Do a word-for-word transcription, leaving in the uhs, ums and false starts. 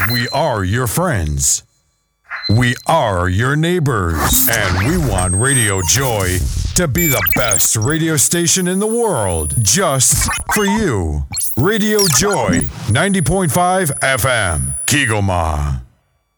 We are your friends. We are your neighbors. And we want Radio Joy to be the best radio station in the world, just for you. Radio Joy, ninety point five F M, Kigoma.